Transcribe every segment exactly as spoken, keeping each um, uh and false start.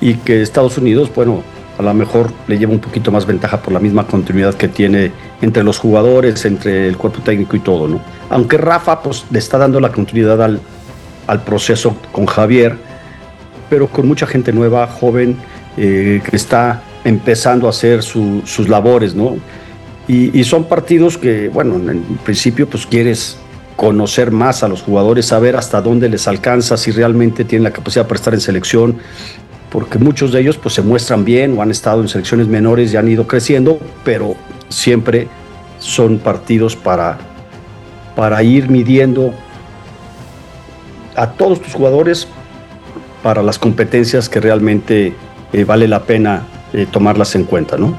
y que Estados Unidos, bueno, a lo mejor le lleva un poquito más ventaja por la misma continuidad que tiene entre los jugadores, entre el cuerpo técnico y todo, ¿no? Aunque Rafa, pues, le está dando la continuidad al, al proceso con Javier, pero con mucha gente nueva, joven, eh, que está empezando a hacer su, sus labores, ¿no? Y, y son partidos que, bueno, en principio, pues, quieres conocer más a los jugadores, saber hasta dónde les alcanza, si realmente tienen la capacidad para estar en selección, porque muchos de ellos pues se muestran bien o han estado en selecciones menores y han ido creciendo, pero siempre son partidos para, para ir midiendo a todos tus jugadores para las competencias que realmente eh, vale la pena eh, tomarlas en cuenta, ¿no?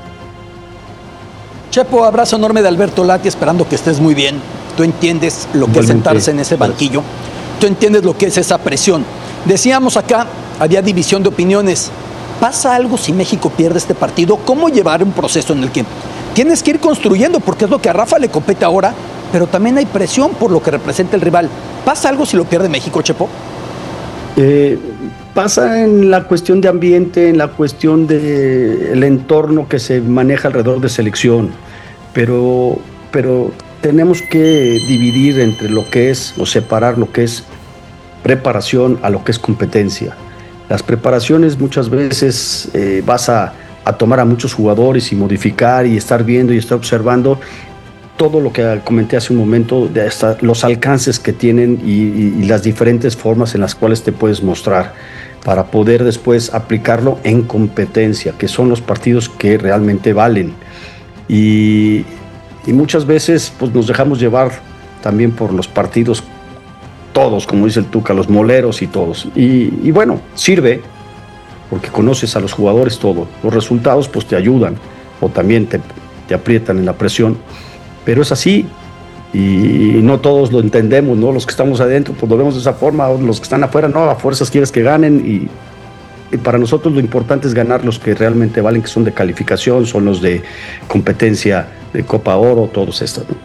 Chepo, abrazo enorme de Alberto Lati, esperando que estés muy bien. Tú entiendes lo que Igualmente, es sentarse en ese banquillo, tú entiendes lo que es esa presión. Decíamos acá, había división de opiniones. ¿Pasa algo si México pierde este partido? ¿Cómo llevar un proceso en el que tienes que ir construyendo? Porque es lo que a Rafa le compete ahora, pero también hay presión por lo que representa el rival. ¿Pasa algo si lo pierde México, Chepo? Eh, pasa en la cuestión de ambiente, en la cuestión del entorno que se maneja alrededor de selección, pero, pero tenemos que dividir entre lo que es, o separar lo que es preparación a lo que es competencia. Las preparaciones muchas veces eh, vas a, a tomar a muchos jugadores y modificar y estar viendo y estar observando todo lo que comenté hace un momento, de hasta los alcances que tienen y, y, y las diferentes formas en las cuales te puedes mostrar para poder después aplicarlo en competencia, que son los partidos que realmente valen. Y, y muchas veces pues, nos dejamos llevar también por los partidos todos, como dice el Tuca, los moleros y todos. Y, y bueno, sirve, porque conoces a los jugadores todo. Los resultados pues te ayudan, o también te, te aprietan en la presión. Pero es así, y no todos lo entendemos, ¿no? Los que estamos adentro, pues lo vemos de esa forma, los que están afuera, no, a fuerzas quieres que ganen, y, y para nosotros lo importante es ganar los que realmente valen, que son de calificación, son los de competencia, de Copa Oro, todos estos, ¿no?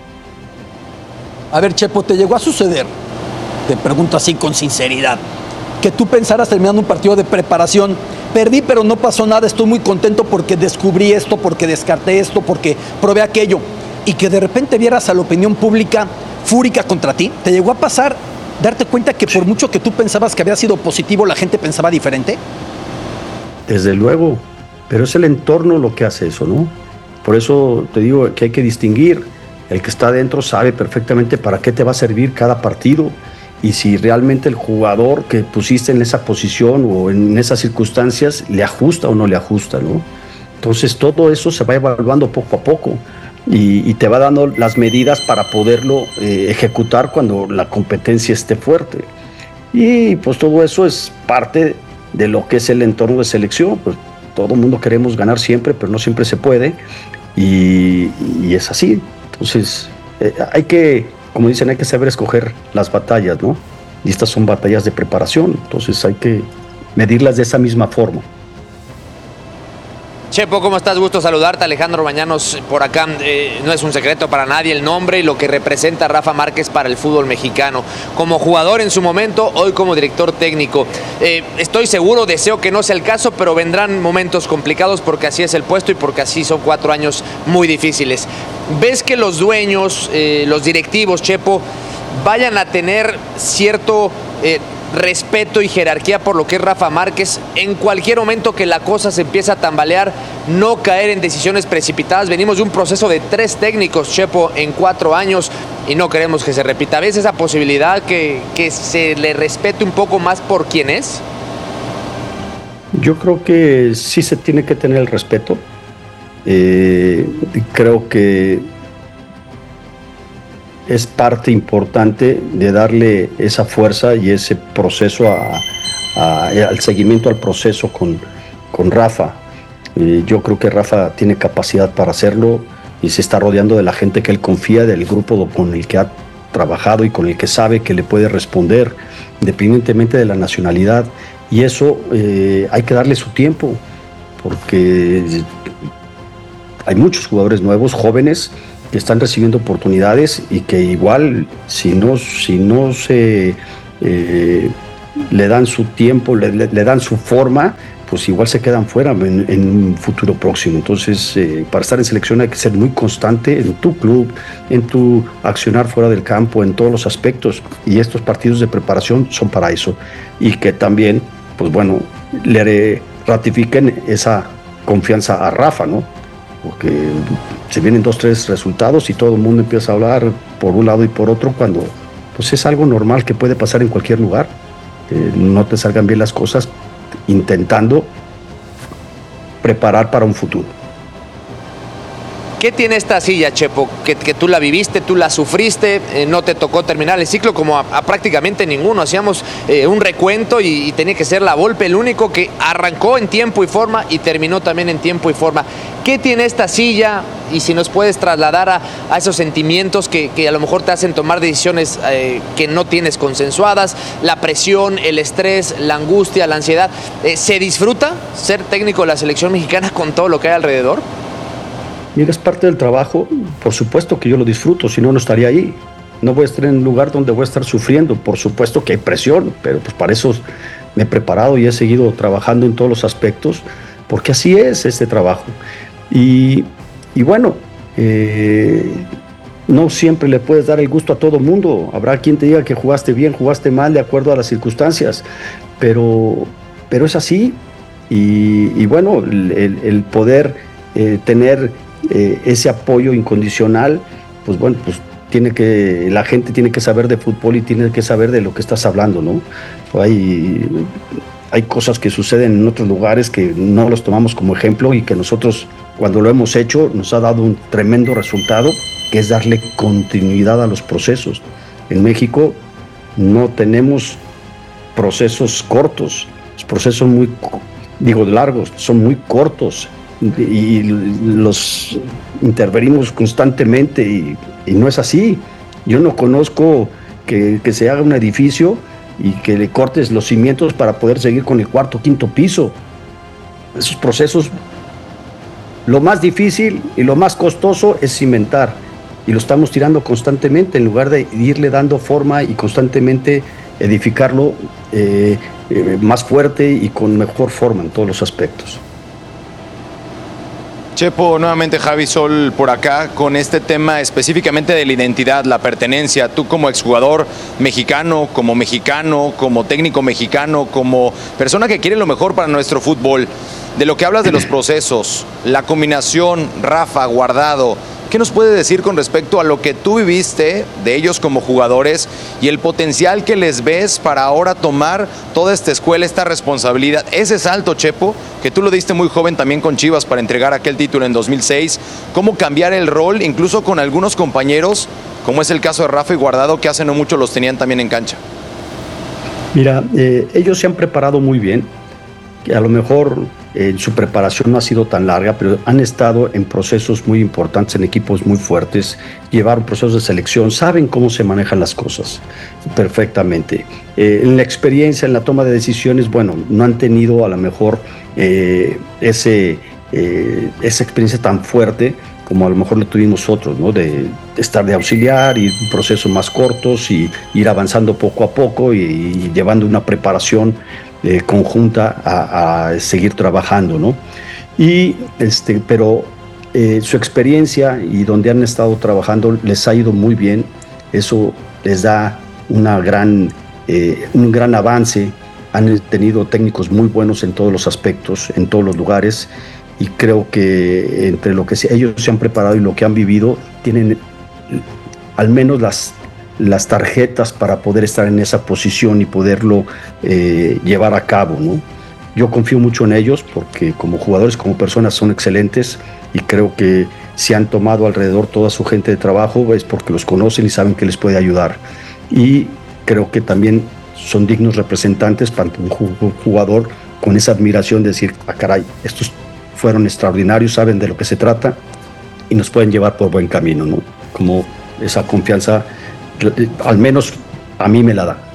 A ver, Chepo, ¿te llegó a suceder? Te pregunto así con sinceridad, que tú pensaras terminando un partido de preparación, perdí pero no pasó nada, estoy muy contento porque descubrí esto, porque descarté esto, porque probé aquello, y que de repente vieras a la opinión pública fúrica contra ti? ¿Te llegó a pasar darte cuenta que por mucho que tú pensabas que había sido positivo, la gente pensaba diferente? Desde luego, pero es el entorno lo que hace eso, ¿no? Por eso te digo que hay que distinguir. El que está adentro sabe perfectamente para qué te va a servir cada partido, y si realmente el jugador que pusiste en esa posición o en esas circunstancias le ajusta o no le ajusta, ¿no? Entonces todo eso se va evaluando poco a poco y, y te va dando las medidas para poderlo eh, ejecutar cuando la competencia esté fuerte. Y pues todo eso es parte de lo que es el entorno de selección. Pues todo el mundo queremos ganar siempre, pero no siempre se puede, y, y es así. Entonces eh, hay que, como dicen, hay que saber escoger las batallas, ¿no? Y estas son batallas de preparación, entonces hay que medirlas de esa misma forma. Chepo, ¿cómo estás? Gusto saludarte. Alejandro Mañanos por acá. Eh, no es un secreto para nadie el nombre y lo que representa Rafa Márquez para el fútbol mexicano. Como jugador en su momento, hoy como director técnico. Eh, estoy seguro, deseo que no sea el caso, pero vendrán momentos complicados porque así es el puesto y porque así son cuatro años muy difíciles. ¿Ves que los dueños, eh, los directivos, Chepo, vayan a tener cierto eh, respeto y jerarquía por lo que es Rafa Márquez? En cualquier momento que la cosa se empieza a tambalear, no caer en decisiones precipitadas. Venimos de un proceso de tres técnicos, Chepo, en cuatro años, y no queremos que se repita. ¿Ves esa posibilidad que, que se le respete un poco más por quién es? Yo creo que sí se tiene que tener el respeto. Eh, creo que es parte importante de darle esa fuerza y ese proceso a, a, al seguimiento al proceso con, con Rafa. Eh, yo creo que Rafa tiene capacidad para hacerlo y se está rodeando de la gente que él confía, del grupo con el que ha trabajado y con el que sabe que le puede responder, independientemente de la nacionalidad. Y eso eh, hay que darle su tiempo, porque hay muchos jugadores nuevos, jóvenes, que están recibiendo oportunidades y que igual si no, si no se eh, le dan su tiempo, le, le, le dan su forma, pues igual se quedan fuera en, en un futuro próximo. Entonces, eh, para estar en selección hay que ser muy constante en tu club, en tu accionar fuera del campo, en todos los aspectos. Y estos partidos de preparación son para eso. Y que también, pues bueno, le ratifiquen esa confianza a Rafa, ¿no? Porque se vienen dos, tres resultados y todo el mundo empieza a hablar por un lado y por otro, cuando pues es algo normal que puede pasar en cualquier lugar. Eh, no te salgan bien las cosas, intentando preparar para un futuro. ¿Qué tiene esta silla, Chepo? Que, que tú la viviste, tú la sufriste, eh, no te tocó terminar el ciclo como a, a prácticamente ninguno. Hacíamos eh, un recuento y, y tenía que ser la Volpe el único que arrancó en tiempo y forma y terminó también en tiempo y forma. ¿Qué tiene esta silla? Y si nos puedes trasladar a, a esos sentimientos que, que a lo mejor te hacen tomar decisiones eh, que no tienes consensuadas, la presión, el estrés, la angustia, la ansiedad. Eh, ¿Se disfruta ser técnico de la selección mexicana con todo lo que hay alrededor? Mira, es parte del trabajo, por supuesto que yo lo disfruto, si no, no estaría ahí. No voy a estar en un lugar donde voy a estar sufriendo, por supuesto que hay presión, pero pues para eso me he preparado y he seguido trabajando en todos los aspectos, porque así es este trabajo. Y, y bueno, eh, no siempre le puedes dar el gusto a todo mundo. Habrá quien te diga que jugaste bien, jugaste mal, de acuerdo a las circunstancias, pero, pero es así. Y, y bueno, el, el poder eh, tener Eh, ese apoyo incondicional, pues bueno, pues tiene que, la gente tiene que saber de fútbol y tiene que saber de lo que estás hablando, ¿no? Hay, hay cosas que suceden en otros lugares que no los tomamos como ejemplo y que nosotros, cuando lo hemos hecho, nos ha dado un tremendo resultado, que es darle continuidad a los procesos. En México no tenemos procesos cortos, los procesos son muy, digo, largos, son muy cortos. Y los intervenimos constantemente y, y no es así. Yo no conozco que, que se haga un edificio y que le cortes los cimientos para poder seguir con el cuarto o quinto piso. Esos procesos, lo más difícil y lo más costoso es cimentar, y lo estamos tirando constantemente en lugar de irle dando forma y constantemente edificarlo eh, eh, más fuerte y con mejor forma en todos los aspectos. Chepo, nuevamente Javi Sol por acá con este tema específicamente de la identidad, la pertenencia. Tú como exjugador mexicano, como mexicano, como técnico mexicano, como persona que quiere lo mejor para nuestro fútbol, de lo que hablas de los procesos, la combinación Rafa, Guardado, ¿qué nos puede decir con respecto a lo que tú viviste de ellos como jugadores y el potencial que les ves para ahora tomar toda esta escuela, esta responsabilidad? Ese salto, Chepo, que tú lo diste muy joven también con Chivas para entregar aquel título en dos mil seis, ¿cómo cambiar el rol incluso con algunos compañeros, como es el caso de Rafa y Guardado, que hace no mucho los tenían también en cancha? Mira, eh, ellos se han preparado muy bien, que a lo mejor eh, su preparación no ha sido tan larga, pero han estado en procesos muy importantes, en equipos muy fuertes, llevaron procesos de selección, saben cómo se manejan las cosas perfectamente. Eh, en la experiencia, en la toma de decisiones, bueno, no han tenido a lo mejor eh, ese, eh, esa experiencia tan fuerte como a lo mejor lo tuvimos nosotros, ¿no? De, de estar de auxiliar y procesos más cortos y ir avanzando poco a poco y, y llevando una preparación eh, conjunta a, a seguir trabajando, ¿no? Y este, pero eh, su experiencia y donde han estado trabajando les ha ido muy bien. Eso les da una gran, eh, un gran avance. Han tenido técnicos muy buenos en todos los aspectos, en todos los lugares. Y creo que entre lo que ellos se han preparado y lo que han vivido, tienen al menos las, las tarjetas para poder estar en esa posición y poderlo eh, llevar a cabo, ¿no? Yo confío mucho en ellos porque como jugadores, como personas son excelentes y creo que si han tomado alrededor toda su gente de trabajo es porque los conocen y saben que les puede ayudar. Y creo que también son dignos representantes para un jugador con esa admiración de decir, ah, caray, estos fueron extraordinarios, saben de lo que se trata y nos pueden llevar por buen camino, ¿no? Como esa confianza, al menos a mí me la da.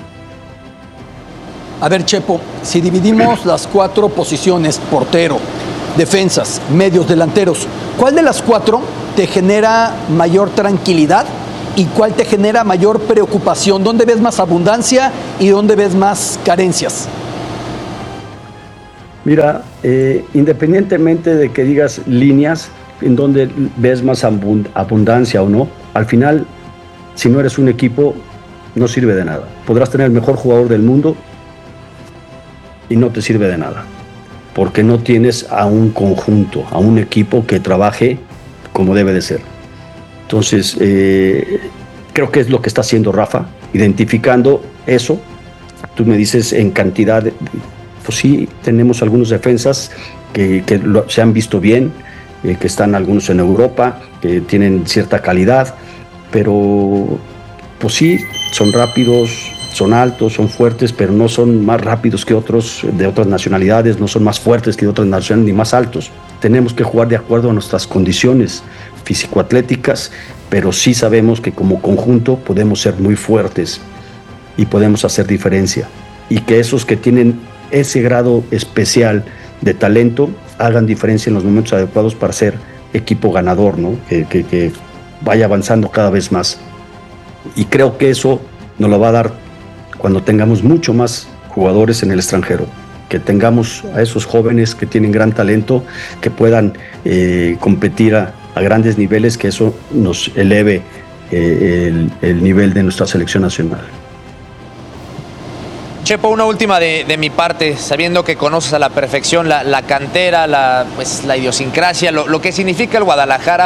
A ver, Chepo, si dividimos las cuatro posiciones, portero, defensas, medios, delanteros, ¿cuál de las cuatro te genera mayor tranquilidad y cuál te genera mayor preocupación? ¿Dónde ves más abundancia y dónde ves más carencias? Mira, eh, independientemente de que digas líneas en donde ves más abund- abundancia o no, al final, si no eres un equipo, no sirve de nada. Podrás tener el mejor jugador del mundo y no te sirve de nada, porque no tienes a un conjunto, a un equipo que trabaje como debe de ser. Entonces, eh, creo que es lo que está haciendo Rafa, identificando eso. Tú me dices en cantidad, de, pues sí, tenemos algunos defensas que, que lo, se han visto bien, eh, que están algunos en Europa, que tienen cierta calidad, pero pues sí, son rápidos, son altos, son fuertes, pero no son más rápidos que otros de otras nacionalidades, no son más fuertes que de otras nacionalidades ni más altos. Tenemos que jugar de acuerdo a nuestras condiciones físico-atléticas, pero sí sabemos que como conjunto podemos ser muy fuertes y podemos hacer diferencia. Y que esos que tienen ese grado especial de talento hagan diferencia en los momentos adecuados para ser equipo ganador, ¿no? Que, que, que vaya avanzando cada vez más. Y creo que eso nos lo va a dar cuando tengamos mucho más jugadores en el extranjero, que tengamos a esos jóvenes que tienen gran talento, que puedan eh, competir a, a grandes niveles, que eso nos eleve eh, el, el nivel de nuestra selección nacional. Chepo, una última de, de mi parte, sabiendo que conoces a la perfección la, la cantera, la, pues, la idiosincrasia, lo, lo que significa el Guadalajara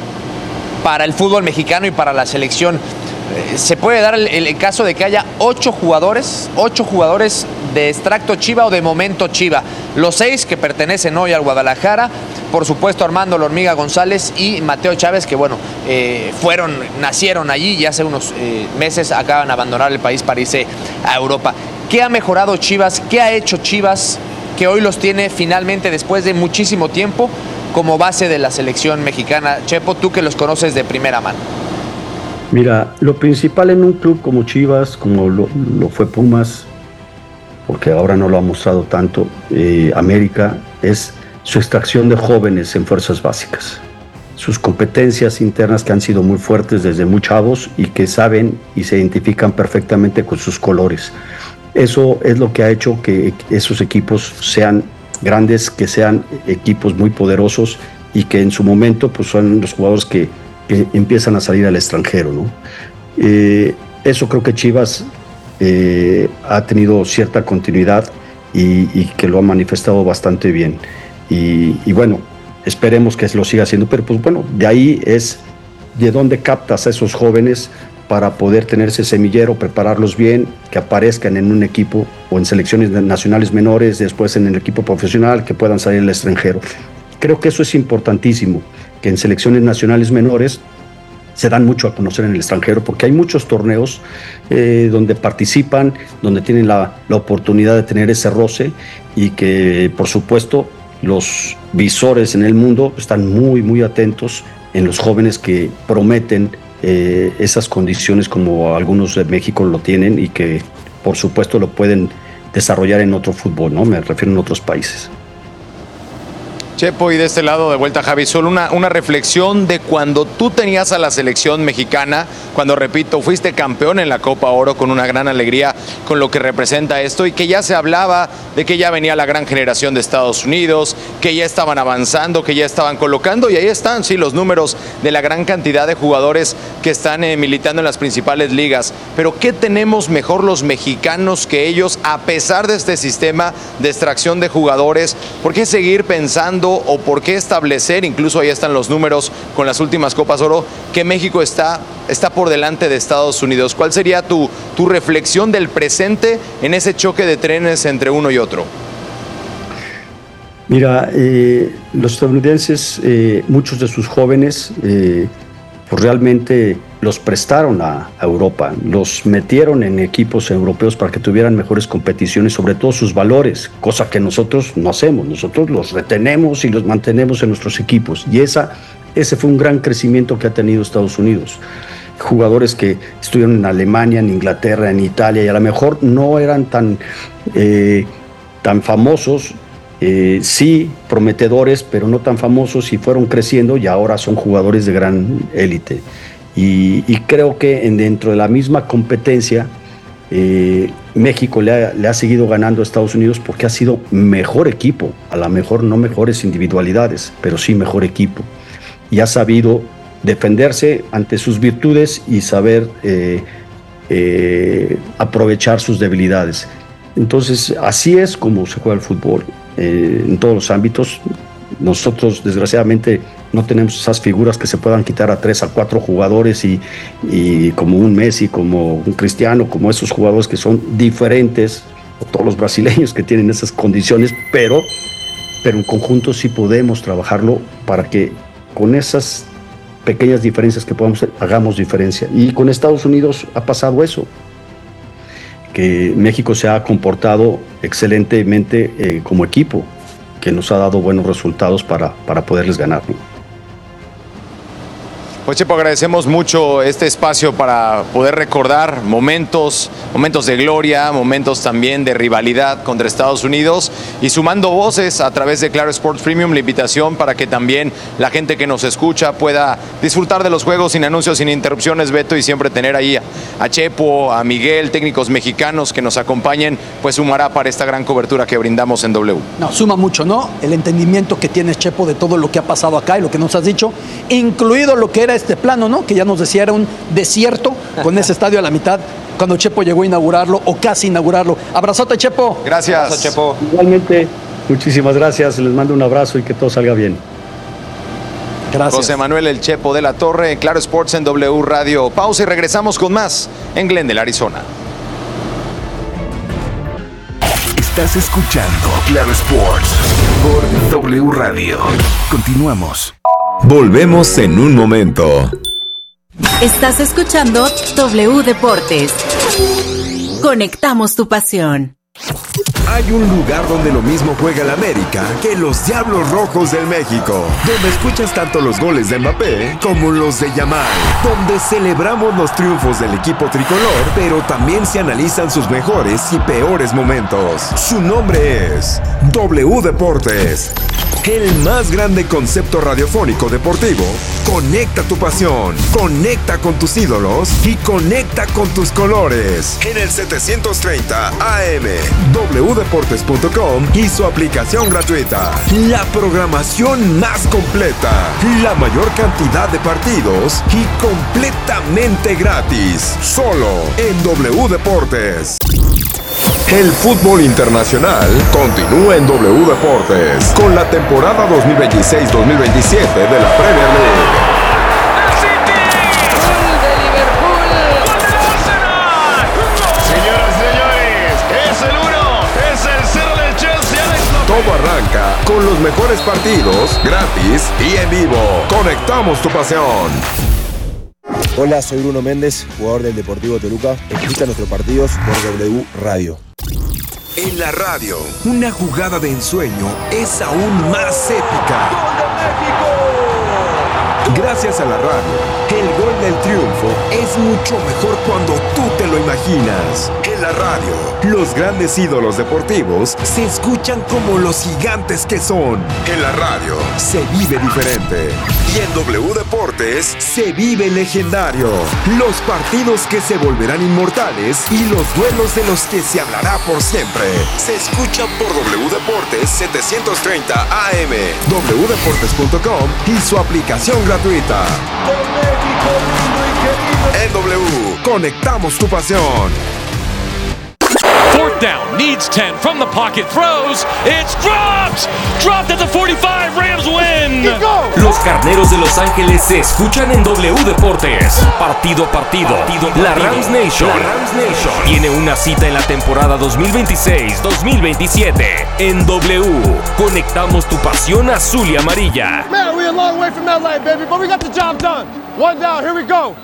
para el fútbol mexicano y para la selección. Se puede dar el, el caso de que haya ocho jugadores, ocho jugadores de extracto Chiva o de momento Chiva. Los seis que pertenecen hoy al Guadalajara, por supuesto Armando La Hormiga González y Mateo Chávez, que bueno, eh, fueron, nacieron allí y hace unos eh, meses acaban de abandonar el país para irse a Europa. ¿Qué ha mejorado Chivas? ¿Qué ha hecho Chivas que hoy los tiene finalmente después de muchísimo tiempo como base de la selección mexicana? Chepo, tú que los conoces de primera mano. Mira, lo principal en un club como Chivas, como lo, lo fue Pumas, porque ahora no lo ha mostrado tanto, eh, América, es su extracción de jóvenes en fuerzas básicas. Sus competencias internas que han sido muy fuertes desde muy chavos y que saben y se identifican perfectamente con sus colores. Eso es lo que ha hecho que esos equipos sean grandes, que sean equipos muy poderosos y que en su momento pues, son los jugadores que que empiezan a salir al extranjero, ¿no? Eh, eso creo que Chivas eh, ha tenido cierta continuidad y, y que lo ha manifestado bastante bien. Y, y bueno, esperemos que lo siga haciendo, pero pues bueno, de ahí es de dónde captas a esos jóvenes para poder tener ese semillero, prepararlos bien, que aparezcan en un equipo o en selecciones nacionales menores, después en el equipo profesional, que puedan salir al extranjero. Creo que eso es importantísimo, que en selecciones nacionales menores se dan mucho a conocer en el extranjero, porque hay muchos torneos eh, donde participan, donde tienen la, la oportunidad de tener ese roce y que, por supuesto, los visores en el mundo están muy, muy atentos en los jóvenes que prometen eh, esas condiciones como algunos de México lo tienen y que, por supuesto, lo pueden desarrollar en otro fútbol, ¿no? Me refiero en otros países. Chepo, y de este lado de vuelta, Javi, solo una, una reflexión de cuando tú tenías a la selección mexicana, cuando, repito, fuiste campeón en la Copa Oro con una gran alegría con lo que representa esto y que ya se hablaba de que ya venía la gran generación de Estados Unidos, que ya estaban avanzando, que ya estaban colocando, y ahí están, sí, los números de la gran cantidad de jugadores que están eh, militando en las principales ligas. Pero ¿qué tenemos mejor los mexicanos que ellos, a pesar de este sistema de extracción de jugadores? ¿Por qué seguir pensando o por qué establecer, incluso ahí están los números con las últimas Copas Oro, que México está, está por delante de Estados Unidos? ¿Cuál sería tu, tu reflexión del presente en ese choque de trenes entre uno y otro? Mira, eh, los estadounidenses, eh, muchos de sus jóvenes, eh, pues realmente los prestaron a, a Europa, los metieron en equipos europeos para que tuvieran mejores competiciones, sobre todo sus valores, cosa que nosotros no hacemos. Nosotros los retenemos y los mantenemos en nuestros equipos, y esa, ese fue un gran crecimiento que ha tenido Estados Unidos. Jugadores que estuvieron en Alemania, en Inglaterra, en Italia, y a lo mejor no eran tan, eh, tan famosos, eh, sí prometedores, pero no tan famosos, y fueron creciendo y ahora son jugadores de gran élite. Y, y creo que en, dentro de la misma competencia, eh, México le ha, le ha seguido ganando a Estados Unidos porque ha sido mejor equipo, a lo mejor no mejores individualidades, pero sí mejor equipo. Y ha sabido defenderse ante sus virtudes y saber eh, eh, aprovechar sus debilidades. Entonces, así es como se juega el fútbol, eh, en todos los ámbitos. Nosotros, desgraciadamente, no tenemos esas figuras que se puedan quitar a tres, a cuatro jugadores y, y como un Messi, como un Cristiano, como esos jugadores que son diferentes, o todos los brasileños que tienen esas condiciones, pero, pero en conjunto sí podemos trabajarlo para que con esas pequeñas diferencias que podamos hacer, hagamos diferencia. Y con Estados Unidos ha pasado eso, que México se ha comportado excelentemente eh, como equipo, que nos ha dado buenos resultados para, para poderles ganar, ¿no? Pues Chepo, agradecemos mucho este espacio para poder recordar momentos, momentos de gloria, momentos también de rivalidad contra Estados Unidos y sumando voces a través de Claro Sports Premium, la invitación para que también la gente que nos escucha pueda disfrutar de los juegos sin anuncios, sin interrupciones, Beto, y siempre tener ahí a, a Chepo, a Miguel, técnicos mexicanos que nos acompañen, pues sumará para esta gran cobertura que brindamos en W. No, suma mucho, ¿no? El entendimiento que tienes, Chepo, de todo lo que ha pasado acá y lo que nos has dicho, incluido lo que era este plano, ¿no? Que ya nos decía era un desierto con ese estadio a la mitad cuando Chepo llegó a inaugurarlo o casi inaugurarlo. Abrazote, Chepo. Gracias. Abrazo, Chepo. Igualmente, muchísimas gracias, les mando un abrazo y que todo salga bien. Gracias. José Manuel El Chepo de la Torre, Claro Sports en W Radio. Pausa y regresamos con más en Glendale, Arizona. Estás escuchando Claro Sports por W Radio. Continuamos. Volvemos en un momento. Estás escuchando W Deportes. Conectamos tu pasión. Hay un lugar donde lo mismo juega el América que los Diablos Rojos del México, donde escuchas tanto los goles de Mbappé como los de Yamal, donde celebramos los triunfos del equipo tricolor, pero también se analizan sus mejores y peores momentos. Su nombre es W Deportes. El más grande concepto radiofónico deportivo. Conecta tu pasión, conecta con tus ídolos y conecta con tus colores. En el setecientos treinta A M, w deportes punto com y su aplicación gratuita. La programación más completa, la mayor cantidad de partidos y completamente gratis. Solo en W Deportes. El fútbol internacional continúa en W Deportes con la temporada dos mil veintiséis dos mil veintisiete de la Premier League. Todo arranca con los mejores partidos, gratis y en vivo. Conectamos tu pasión. Hola, soy Bruno Méndez, jugador del Deportivo Toluca. Escucha nuestros partidos por W Radio. En la radio, una jugada de ensueño es aún más épica. ¡Gol de México! Gracias a la radio, el gol del triunfo es mucho mejor cuando tú te lo imaginas. En la radio, los grandes ídolos deportivos se escuchan como los gigantes que son. En la radio, se vive diferente. Y en W Deportes, se vive legendario. Los partidos que se volverán inmortales y los duelos de los que se hablará por siempre. Se escuchan por W Deportes setecientos treinta A M, w deportes punto com y su aplicación gratuita. En W, conectamos tu pasión. Fourth down, needs ten, from the pocket, throws, it's dropped! Dropped at the forty-five, Rams win! Los Carneros de Los Ángeles se escuchan en W Deportes. Partido a partido, partido, partido. La Rams Nation, la Rams Nation tiene una cita en la temporada dos mil veintiséis dos mil veintisiete. En W, conectamos tu pasión azul y amarilla. Man, we're a long way from L A, baby, but we got the job done. One down, here we go.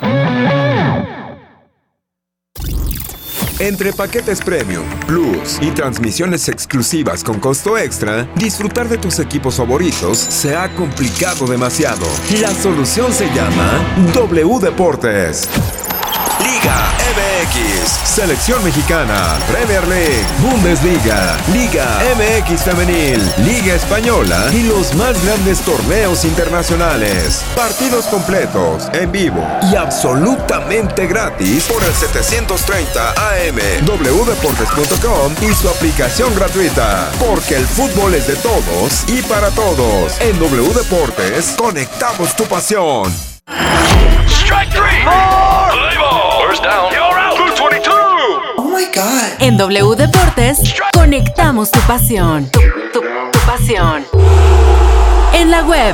Entre paquetes Premium, Plus y transmisiones exclusivas con costo extra, disfrutar de tus equipos favoritos se ha complicado demasiado. La solución se llama W Deportes. Liga M X, Selección Mexicana, Premier League, Bundesliga, Liga M X Femenil, Liga Española y los más grandes torneos internacionales. Partidos completos, en vivo y absolutamente gratis por el setecientos treinta A M, w deportes punto com y su aplicación gratuita. Porque el fútbol es de todos y para todos. En W Deportes, conectamos tu pasión. Strike three. Four. Play ball. First down. You're out. Blue twenty-two. Oh my God. En W Deportes, conectamos tu pasión. Tu, tu, tu pasión. En la web.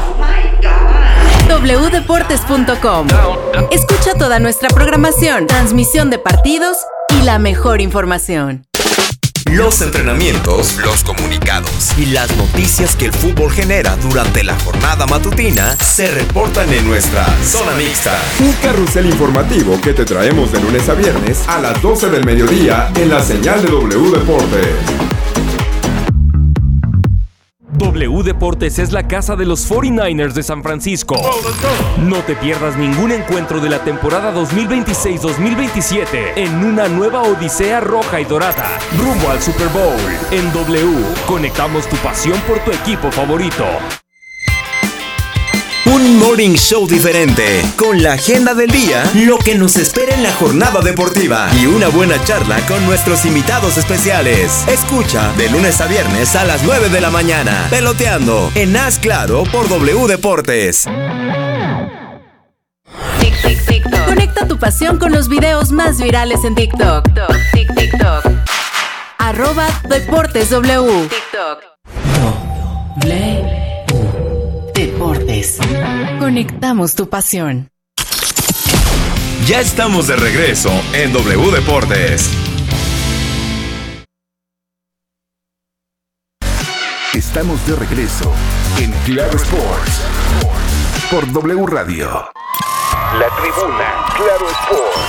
w deportes punto com. Escucha toda nuestra programación, transmisión de partidos y la mejor información. Los entrenamientos, los comunicados y las noticias que el fútbol genera durante la jornada matutina se reportan en nuestra Zona Mixta. Un carrusel informativo que te traemos de lunes a viernes a las doce del mediodía en la señal de W Deportes. W Deportes es la casa de los cuarenta y nueve ers de San Francisco. No te pierdas ningún encuentro de la temporada dos mil veintiséis dos mil veintisiete en una nueva odisea roja y dorada, rumbo al Super Bowl. En W, conectamos tu pasión por tu equipo favorito. Un morning show diferente, con la agenda del día, lo que nos espera en la jornada deportiva y una buena charla con nuestros invitados especiales. Escucha de lunes a viernes a las nueve de la mañana, Peloteando, en Haz Claro por W Deportes. Tic, tic, TikTok. Conecta tu pasión con los videos más virales en TikTok. Tic, TikTok. Arroba Deportes W. TikTok. W Deportes. Conectamos tu pasión. Ya estamos de regreso en W Deportes. Estamos de regreso en Claro Sports por W Radio. La tribuna Claro Sports.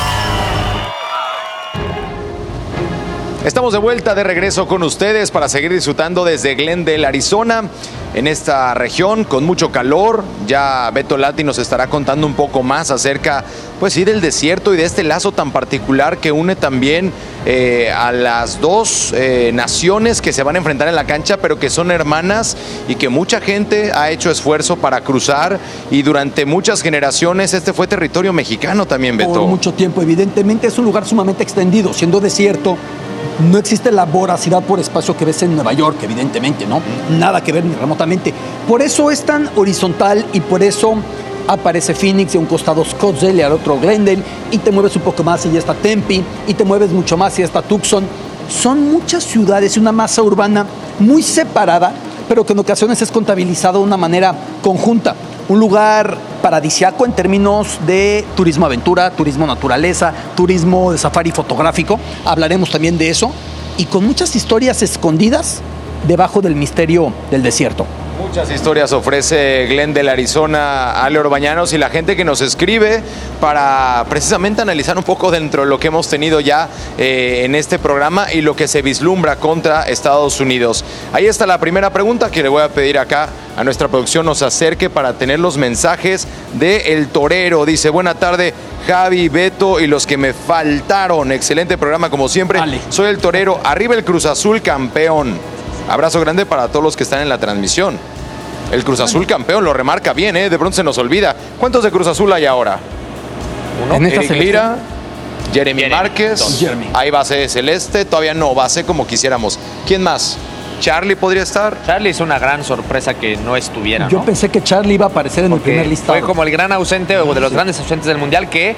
Estamos de vuelta, de regreso con ustedes para seguir disfrutando desde Glendale, Arizona, en esta región con mucho calor. Ya Beto Lati nos estará contando un poco más acerca, pues sí, del desierto y de este lazo tan particular que une también eh, a las dos eh, naciones que se van a enfrentar en la cancha, pero que son hermanas y que mucha gente ha hecho esfuerzo para cruzar, y durante muchas generaciones este fue territorio mexicano también, Beto. Por mucho tiempo, evidentemente es un lugar sumamente extendido, siendo desierto. No existe la voracidad por espacio que ves en Nueva York, evidentemente, ¿no? Nada que ver ni remotamente. Por eso es tan horizontal y por eso aparece Phoenix y a un costado Scottsdale y al otro Glendale, y te mueves un poco más y ya está Tempe, y te mueves mucho más y ya está Tucson. Son muchas ciudades y una masa urbana muy separada, pero que en ocasiones es contabilizado de una manera conjunta. Un lugar paradisiaco en términos de turismo aventura, turismo naturaleza, turismo de safari fotográfico. Hablaremos también de eso. Y con muchas historias escondidas debajo del misterio del desierto. Muchas historias ofrece Glendale, Arizona, Ale Orbañanos, y la gente que nos escribe para precisamente analizar un poco dentro de lo que hemos tenido ya eh, en este programa y lo que se vislumbra contra Estados Unidos. Ahí está la primera pregunta que le voy a pedir acá a nuestra producción nos acerque para tener los mensajes de El Torero. Dice: buena tarde, Javi, Beto y los que me faltaron. Excelente programa como siempre. Vale. Soy El Torero, arriba el Cruz Azul campeón. Abrazo grande para todos los que están en la transmisión. El Cruz Azul campeón lo remarca bien, ¿eh? De pronto se nos olvida. ¿Cuántos de Cruz Azul hay ahora? Uno. Eric Lira, Jeremy, Jeremy Márquez. Dos. Jeremy. Hay base celeste, todavía no base como quisiéramos. ¿Quién más? ¿Charlie podría estar? Charlie es una gran sorpresa que no estuviera, ¿no? Yo pensé que Charlie iba a aparecer en Porque el primer listado. Fue como el gran ausente o de los sí. grandes ausentes del Mundial que,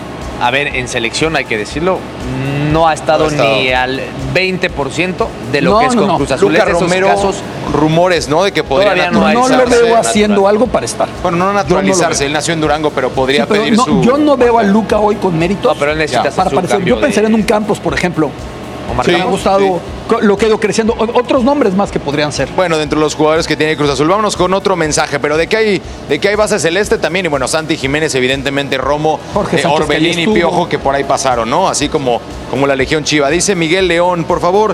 a ver, en selección hay que decirlo, no ha estado, no ha estado. ni al veinte por ciento de lo no, que es no, con no. Cruz Azul. Lucas Romero, casos, rumores, ¿no? De que podría no, no lo veo haciendo natural. algo para estar. Bueno, no naturalizarse, no él nació en Durango, pero podría sí, pero pedir no, su... Yo no veo a Luca hoy con méritos no, pero él necesita para aparecer. Yo pensaría de... en un Campos, por ejemplo. Sí, me ha gustado sí. lo que ha ido creciendo. Otros nombres más que podrían ser. Bueno, dentro de los jugadores que tiene Cruz Azul, vámonos con otro mensaje. Pero de que hay, de que hay base celeste también. Y bueno, Santi Jiménez, evidentemente, Romo, eh, Orbelín y Piojo, que por ahí pasaron, ¿no? Así como, como la Legión Chiva. Dice Miguel León, por favor,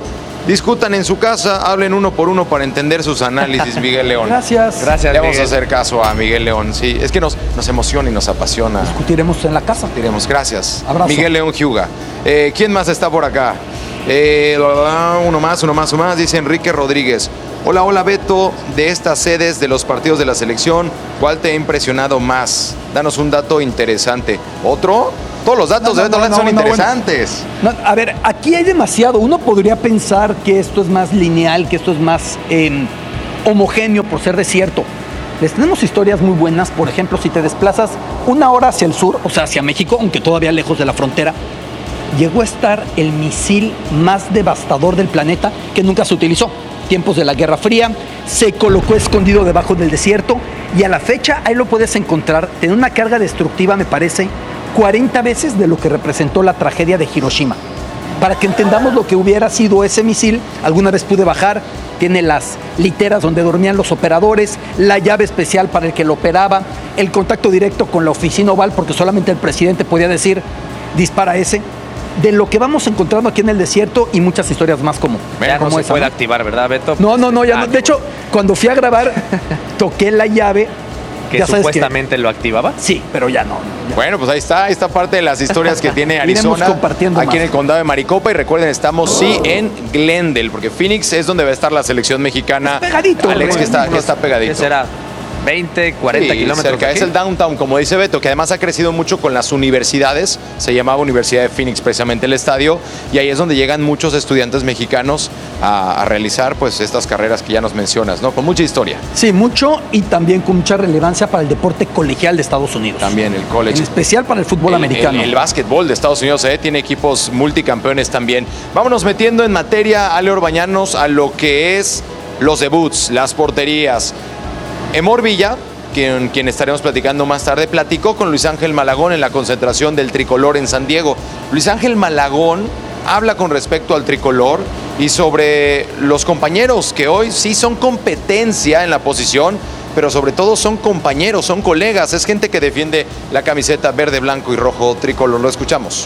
Discutan en su casa, hablen uno por uno para entender sus análisis, Miguel León. Gracias. Gracias, Le vamos Miguel. a hacer caso a Miguel León, sí. Es que nos, nos emociona y nos apasiona. Discutiremos en la casa. Discutiremos, gracias. Abrazo. Miguel León Hyuga. Eh, ¿Quién más está por acá? Eh, uno más, uno más, uno más, dice Enrique Rodríguez. Hola, hola Beto, de estas sedes de los partidos de la selección, ¿cuál te ha impresionado más? Danos un dato interesante. ¿Otro? Todos los datos No, no, de Beto no, Lati no, son no, interesantes. No, a ver, aquí hay demasiado. Uno podría pensar que esto es más lineal, que esto es más eh, homogéneo por ser desierto. Les tenemos historias muy buenas. Por ejemplo, si te desplazas una hora hacia el sur, o sea, hacia México, aunque todavía lejos de la frontera, llegó a estar el misil más devastador del planeta que nunca se utilizó. Tiempos de la Guerra Fría, se colocó escondido debajo del desierto y a la fecha ahí lo puedes encontrar. Tiene una carga destructiva, me parece, cuarenta veces de lo que representó la tragedia de Hiroshima. Para que entendamos lo que hubiera sido ese misil, alguna vez pude bajar, tiene las literas donde dormían los operadores, la llave especial para el que lo operaba, el contacto directo con la oficina oval, porque solamente el presidente podía decir, dispara ese. De lo que vamos encontrando aquí en el desierto y muchas historias más como, Ya como no se esa, puede ¿no? activar, ¿verdad, Beto? No, no, no, ya no. De hecho, cuando fui a grabar, toqué la llave. ¿Que ya sabes supuestamente lo activaba? Sí, pero ya no. Ya. Bueno, pues ahí está, esta parte de las historias que tiene Arizona, Iremos compartiendo aquí más. en el condado de Maricopa, y recuerden, estamos sí en Glendale, porque Phoenix es donde va a estar la selección mexicana. Pegadito, Alex, ¿no? que está, que está pegadito. ¿Qué será? veinte, cuarenta Sí, kilómetros cerca. de aquí. Es el downtown, como dice Beto, que además ha crecido mucho con las universidades. Se llamaba Universidad de Phoenix precisamente el estadio, y ahí es donde llegan muchos estudiantes mexicanos a, a realizar pues estas carreras que ya nos mencionas, ¿no? Con mucha historia. Sí, mucho y también con mucha relevancia para el deporte colegial de Estados Unidos. También el college. En especial para el fútbol El- americano. El, el básquetbol de Estados Unidos eh, tiene equipos multicampeones también. Vámonos metiendo en materia, Ale Orbañanos, a lo que es los debuts, las porterías. Emor Villa, quien, quien estaremos platicando más tarde, platicó con Luis Ángel Malagón en la concentración del tricolor en San Diego. Luis Ángel Malagón habla con respecto al tricolor y sobre los compañeros que hoy sí son competencia en la posición, pero sobre todo son compañeros, son colegas, es gente que defiende la camiseta verde, blanco y rojo tricolor. Lo escuchamos.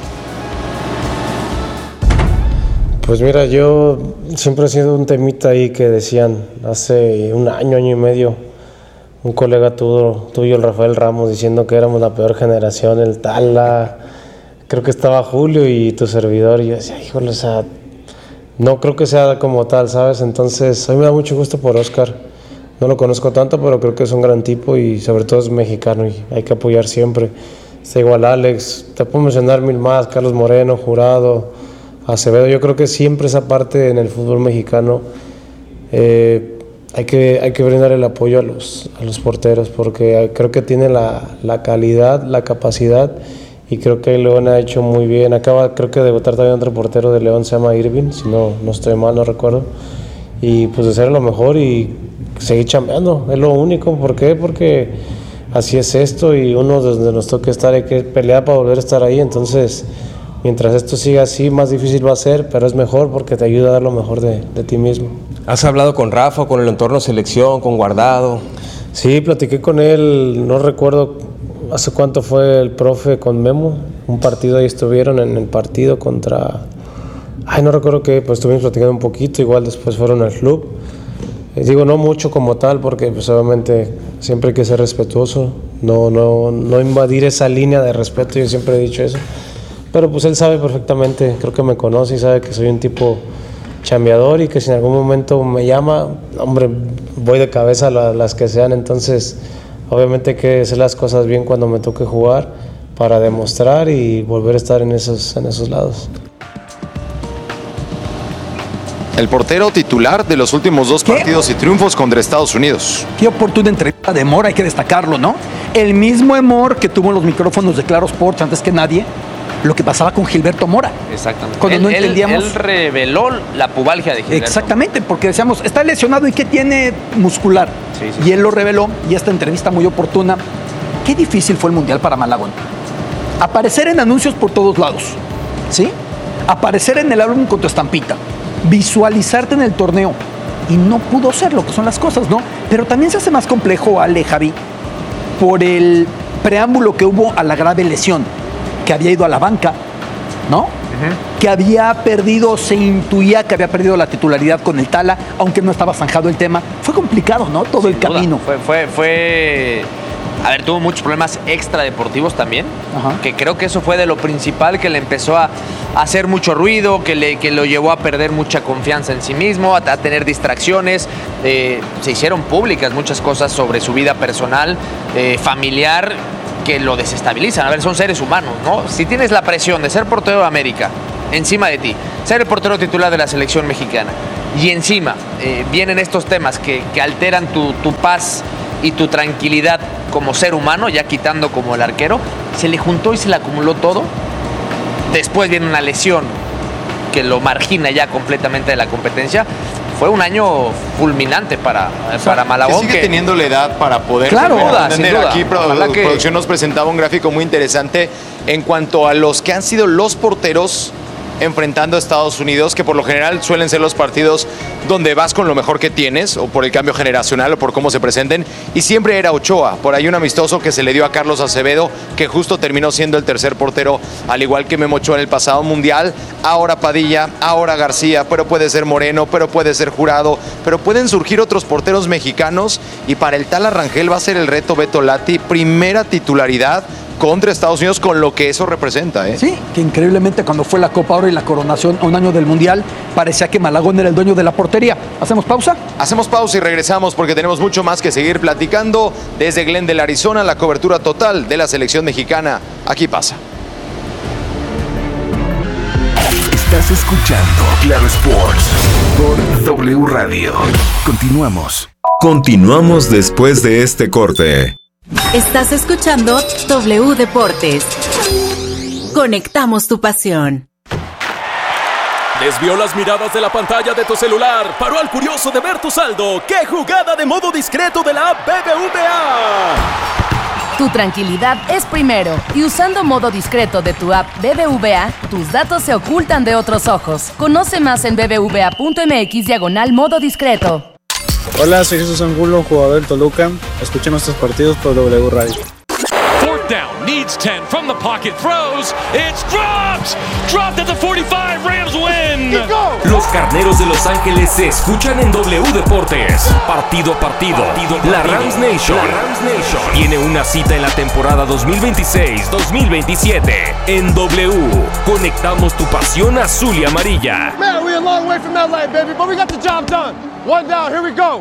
Pues mira, yo siempre he sido un temita ahí que decían hace un año, año y medio, un colega tuyo, tuyo, el Rafael Ramos, diciendo que éramos la peor generación, el Tala, creo que estaba Julio y tu servidor, y yo decía, híjole, o sea, no creo que sea como tal, ¿sabes? Entonces, a mí me da mucho gusto por Oscar, no lo conozco tanto, pero creo que es un gran tipo y sobre todo es mexicano y hay que apoyar siempre. Está igual Alex, te puedo mencionar mil más, Carlos Moreno, Jurado, Acevedo. Yo creo que siempre esa parte en el fútbol mexicano eh, hay, que, hay que brindar el apoyo a los, a los porteros, porque creo que tiene la, la calidad, la capacidad, y creo que León ha hecho muy bien. Acaba, creo que de debutar también otro portero de León, se llama Irving, si no, no estoy mal, no recuerdo. Y pues de ser lo mejor y seguir chambeando, es lo único. ¿Por qué? Porque así es esto, y uno desde nos toca estar, hay que pelear para volver a estar ahí. Entonces, mientras esto siga así, más difícil va a ser, pero es mejor porque te ayuda a dar lo mejor de, de ti mismo. ¿Has hablado con Rafa, con el entorno selección, con Guardado? Sí, platiqué con él, no recuerdo hace cuánto fue el profe con Memo, un partido ahí estuvieron en el partido contra... Ay, no recuerdo qué, pues estuvimos platicando un poquito, igual después fueron al club. Eh, digo, no mucho como tal, porque pues obviamente siempre hay que ser respetuoso, no, no, no invadir esa línea de respeto, yo siempre he dicho eso. Pero pues él sabe perfectamente, creo que me conoce y sabe que soy un tipo chambeador y que si en algún momento me llama, hombre, voy de cabeza a la, las que sean. Entonces, obviamente hay que hacer las cosas bien cuando me toque jugar para demostrar y volver a estar en esos, en esos lados. El portero titular de los últimos dos ¿Qué? partidos y triunfos contra Estados Unidos. Qué oportuna entrevista de Emor, hay que destacarlo, ¿no? El mismo Emor que tuvo en los micrófonos de Claro Sports antes que nadie, lo que pasaba con Gilberto Mora. Exactamente. Cuando él, no él- entendíamos- Él reveló la pubalgia de Gilberto. Exactamente, porque decíamos, está lesionado y ¿qué tiene muscular? Sí, sí, y él lo reveló, y esta entrevista muy oportuna. Qué difícil fue el Mundial para Malagón. Aparecer en anuncios por todos lados, ¿sí? Aparecer en el álbum con tu estampita, visualizarte en el torneo, y no pudo ser lo que son las cosas, ¿no? Pero también se hace más complejo, Ale, Javi, por el preámbulo que hubo a la grave lesión, que había ido a la banca, ¿no? uh-huh. que había perdido, se intuía que había perdido la titularidad con el Tala, aunque no estaba zanjado el tema. Fue complicado, ¿no? Todo Sin el duda. camino. Fue, fue, fue... A ver, tuvo muchos problemas extradeportivos también, Ajá. que creo que eso fue de lo principal que le empezó a, a hacer mucho ruido, que, le, que lo llevó a perder mucha confianza en sí mismo, a, a tener distracciones. Eh, se hicieron públicas muchas cosas sobre su vida personal, eh, familiar, que lo desestabilizan. A ver, son seres humanos, ¿no? Si tienes la presión de ser portero de América encima de ti, ser el portero titular de la selección mexicana, y encima eh, vienen estos temas que, que alteran tu, tu paz y tu tranquilidad como ser humano, ya quitando como el arquero, se le juntó y se le acumuló todo. Después viene una lesión que lo margina ya completamente de la competencia. Fue un año fulminante para, o sea, para Malagón. Que sigue que... teniendo la edad para poder claro, duda, entender. Sin duda. Aquí produ- que... producción nos presentaba un gráfico muy interesante en cuanto a los que han sido los porteros enfrentando a Estados Unidos, que por lo general suelen ser los partidos donde vas con lo mejor que tienes, o por el cambio generacional, o por cómo se presenten, y siempre era Ochoa. Por ahí un amistoso que se le dio a Carlos Acevedo, que justo terminó siendo el tercer portero, al igual que Memo Ochoa en el pasado mundial. Ahora Padilla, ahora García, pero puede ser Moreno, pero puede ser Jurado, pero pueden surgir otros porteros mexicanos, y para el Tala Rangel va a ser el reto Beto Lati, primera titularidad contra Estados Unidos, con lo que eso representa, ¿eh? Sí, que increíblemente cuando fue la Copa Oro y la coronación a un año del Mundial, parecía que Malagón era el dueño de la portería. ¿Hacemos pausa? Hacemos pausa y regresamos porque tenemos mucho más que seguir platicando. Desde Glendale, Arizona, la cobertura total de la selección mexicana. Aquí pasa. Estás escuchando Claro Sports por W Radio. Continuamos. Continuamos después de este corte. Estás escuchando W Deportes. Conectamos tu pasión. Desvió las miradas de la pantalla de tu celular. Paró al curioso de ver tu saldo. ¡Qué jugada de modo discreto de la app B B V A! Tu tranquilidad es primero. Y usando modo discreto de tu app B B V A, tus datos se ocultan de otros ojos. Conoce más en bbva.mx diagonal modo discreto. Hola, soy Jesús Angulo, jugador del Toluca. Escuchen nuestros partidos por W Radio. Fourth down, needs ten, from the pocket, throws, it's dropped! Dropped at the forty-five, Rams win! Los Carneros de Los Ángeles se escuchan en W Deportes. Partido a partido, la Rams Nation, la Rams Nation tiene una cita en la temporada dos mil veintiséis dos mil veintisiete. En W, conectamos tu pasión azul y amarilla. Man, we're a long way from L A, baby, but we got the job done. One down, here we go.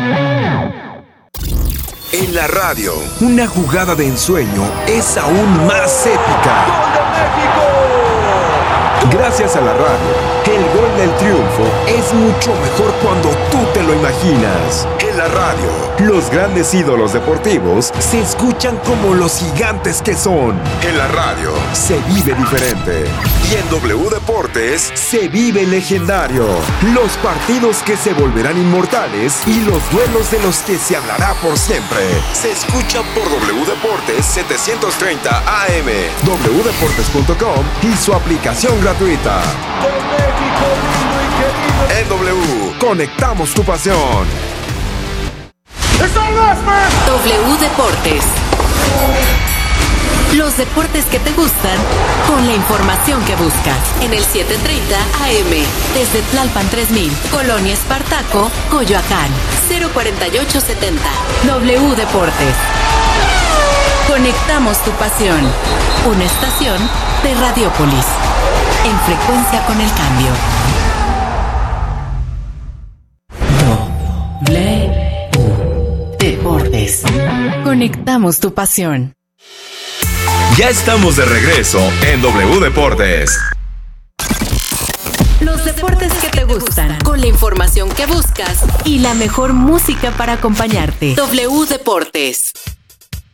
En la radio, una jugada de ensueño es aún más épica. ¡Gol de México! Gracias a la radio, el gol del triunfo es mucho mejor cuando tú te lo imaginas. En la radio, los grandes ídolos deportivos se escuchan como los gigantes que son. En la radio, se vive diferente. Y en W Deportes, se vive legendario. Los partidos que se volverán inmortales y los duelos de los que se hablará por siempre. Se escuchan por W Deportes setecientos treinta A M, w deportes punto com y su aplicación gratuita. En W, conectamos tu pasión. W Deportes. Los deportes que te gustan con la información que buscas. En el setecientos treinta A M, desde Tlalpan tres mil, Colonia Espartaco, Coyoacán, cero cuarenta y ocho setenta. W Deportes. Conectamos tu pasión. Una estación de Radiopolis. En frecuencia con el cambio. W Deportes. Conectamos tu pasión. Ya estamos de regreso en W Deportes. Los deportes que te gustan, con la información que buscas y la mejor música para acompañarte. W Deportes.